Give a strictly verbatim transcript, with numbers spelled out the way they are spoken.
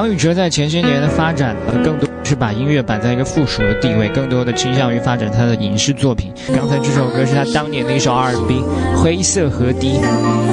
张宇哲在前些年的发展呢，更多是把音乐摆在一个附属的地位，更多的倾向于发展他的影视作品。刚才这首歌是他当年的一首 R and B《灰色河堤》。